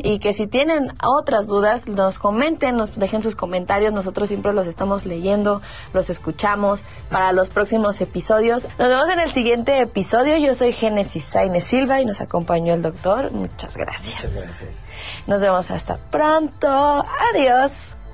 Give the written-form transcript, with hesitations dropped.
y que si tienen otras dudas, nos comenten, nos dejen sus comentarios. Nosotros siempre los estamos leyendo, los escuchamos para los próximos episodios. Nos vemos en el siguiente episodio. Yo soy Génesis Sainz Silva y nos acompañó el doctor. Muchas gracias. Muchas gracias. Nos vemos hasta pronto. Adiós.